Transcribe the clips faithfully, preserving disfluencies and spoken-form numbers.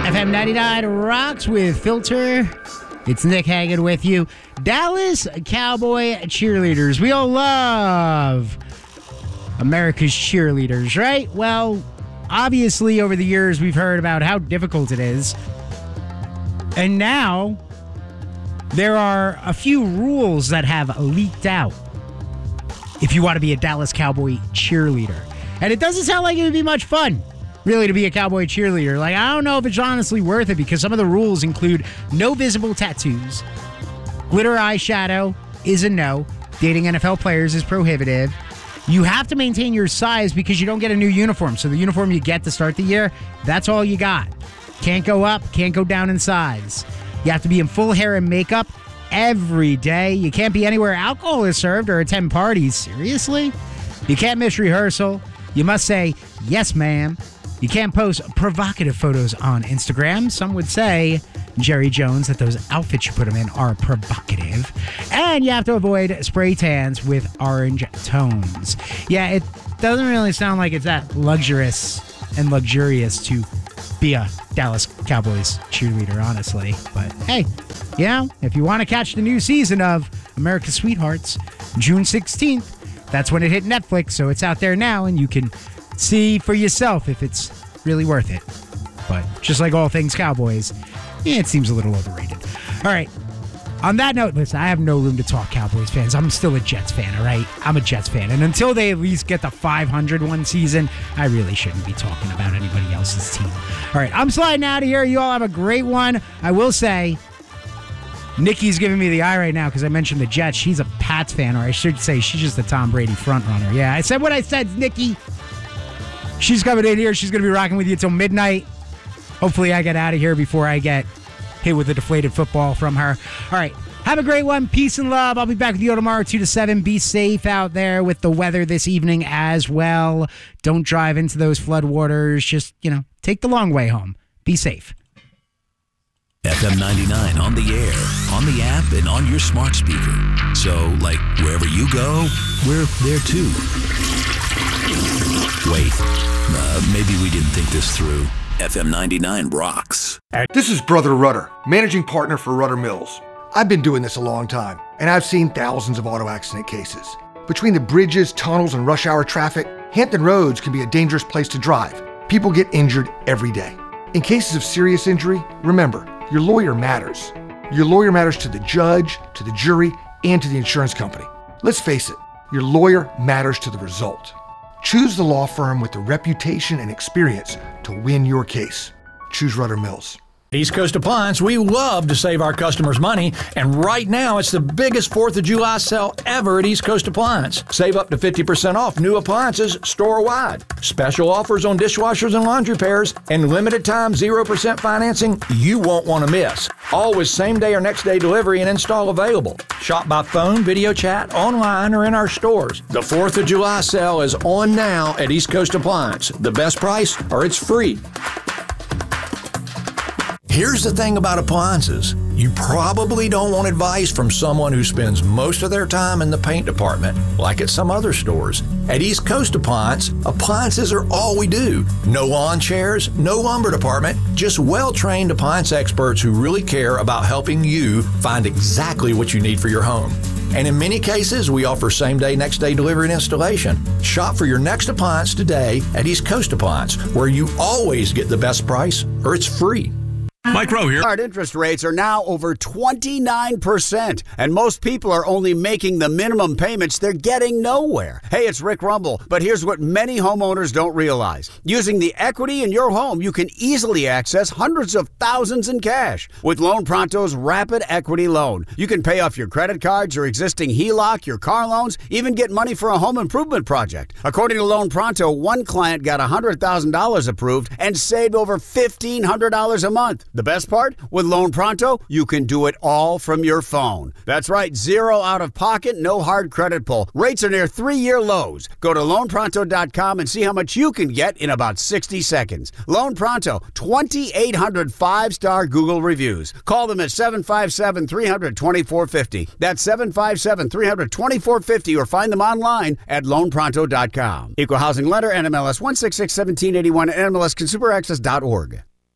F M ninety-nine rocks with Filter. It's Nick Hagan with you. Dallas Cowboy cheerleaders. We all love America's cheerleaders, right? Well, obviously, over the years, we've heard about how difficult it is. And now, there are a few rules that have leaked out if you want to be a Dallas Cowboy cheerleader. And it doesn't sound like it would be much fun, really, to be a Cowboy cheerleader. Like, I don't know if it's honestly worth it because some of the rules include no visible tattoos, glitter eyeshadow is a no, dating N F L players is prohibitive. You have to maintain your size because you don't get a new uniform. So the uniform you get to start the year, that's all you got. Can't go up, can't go down in size. You have to be in full hair and makeup every day. You can't be anywhere alcohol is served or attend parties. Seriously? You can't miss rehearsal. You must say, yes, ma'am. You can't post provocative photos on Instagram. Some would say, Jerry Jones, that those outfits you put them in are provocative. And you have to avoid spray tans with orange tones. Yeah, it doesn't really sound like it's that luxurious and luxurious to be a Dallas Cowboys cheerleader, honestly. But hey, you know, if you want to catch the new season of America's Sweethearts, June sixteenth, that's when it hit Netflix, so it's out there now, and you can see for yourself if it's really worth it. But just like all things Cowboys, yeah, it seems a little overrated. All right. On that note, listen, I have no room to talk Cowboys fans. I'm still a Jets fan, all right? I'm a Jets fan. And until they at least get the five hundred one season, I really shouldn't be talking about anybody else's team. All right, I'm sliding out of here. You all have a great one. I will say, Nikki's giving me the eye right now because I mentioned the Jets. She's a Pats fan, or I should say she's just a Tom Brady frontrunner. Yeah, I said what I said, Nikki. She's coming in here. She's going to be rocking with you until midnight. Hopefully I get out of here before I get hit with a deflated football from her. All right. Have a great one. Peace and love. I'll be back with you tomorrow, two to seven. Be safe out there with the weather this evening as well. Don't drive into those floodwaters. Just, you know, take the long way home. Be safe. F M ninety-nine on the air, on the app, and on your smart speaker. So, like, wherever you go, we're there too. Wait, uh, maybe we didn't think this through. F M ninety-nine rocks. This is Brother Rudder, managing partner for Rudder Mills. I've been doing this a long time, and I've seen thousands of auto accident cases. Between the bridges, tunnels, and rush hour traffic, Hampton Roads can be a dangerous place to drive. People get injured every day. In cases of serious injury, remember, your lawyer matters. Your lawyer matters to the judge, to the jury, and to the insurance company. Let's face it, your lawyer matters to the result. Choose the law firm with the reputation and experience to win your case. Choose Rudder Mills. East Coast Appliance, we love to save our customers money, and right now it's the biggest fourth of July sale ever at East Coast Appliance. Save up to fifty percent off new appliances store-wide. Special offers on dishwashers and laundry pairs, and limited time zero percent financing you won't want to miss. Always same-day or next-day delivery and install available. Shop by phone, video chat, online, or in our stores. The fourth of July sale is on now at East Coast Appliance. The best price, or it's free. Here's the thing about appliances. You probably don't want advice from someone who spends most of their time in the paint department, like at some other stores. At East Coast Appliance, appliances are all we do. No lawn chairs, no lumber department, just well-trained appliance experts who really care about helping you find exactly what you need for your home. And in many cases, we offer same-day, next-day delivery and installation. Shop for your next appliance today at East Coast Appliance, where you always get the best price, or it's free. Mike Rowe here. Hard interest rates are now over twenty-nine percent, and most people are only making the minimum payments. They're getting nowhere. Hey, it's Rick Rumble, but here's what many homeowners don't realize. Using the equity in your home, you can easily access hundreds of thousands in cash. With Loan Pronto's Rapid Equity Loan, you can pay off your credit cards, your existing H E L O C, your car loans, even get money for a home improvement project. According to Loan Pronto, one client got one hundred thousand dollars approved and saved over fifteen hundred dollars a month. The best part? With Loan Pronto, you can do it all from your phone. That's right, zero out of pocket, no hard credit pull. Rates are near three-year lows. Go to loan pronto dot com and see how much you can get in about sixty seconds. Loan Pronto, twenty-eight hundred five-star Google reviews. Call them at seven five seven, three hundred, twenty-four fifty. That's seven five seven, three hundred, twenty-four fifty, or find them online at loan pronto dot com. Equal housing lender, N M L S one six six, one seven eight one, N M L S consumer access dot org.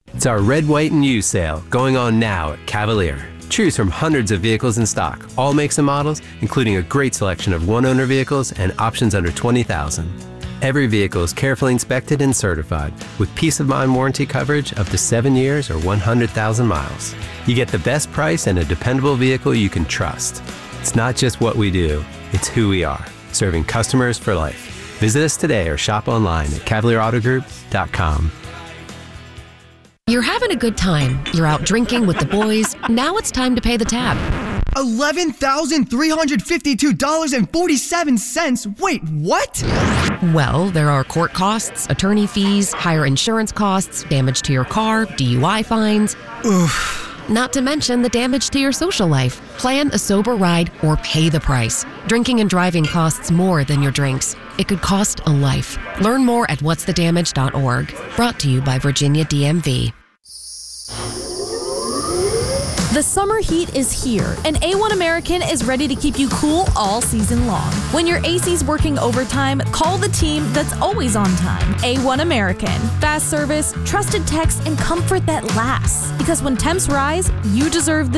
It's our Red, White, and You sale going on now at Cavalier. Choose from hundreds of vehicles in stock, all makes and models, including a great selection of one-owner vehicles and options under twenty thousand dollars. Every vehicle is carefully inspected and certified with peace of mind warranty coverage up to seven years or one hundred thousand miles. You get the best price and a dependable vehicle you can trust. It's not just what we do, it's who we are, serving customers for life. Visit us today or shop online at cavalier auto group dot com. You're having a good time. You're out drinking with the boys. Now it's time to pay the tab. eleven thousand three hundred fifty-two dollars and forty-seven cents. Wait, what? Well, there are court costs, attorney fees, higher insurance costs, damage to your car, D U I fines. Oof. Not to mention the damage to your social life. Plan a sober ride or pay the price. Drinking and driving costs more than your drinks. It could cost a life. Learn more at what's the damage dot org. Brought to you by Virginia D M V. The summer heat is here, and A one American is ready to keep you cool all season long. When your A C's working overtime, call the team that's always on time. A one American. Fast service, trusted techs, and comfort that lasts. Because when temps rise, you deserve the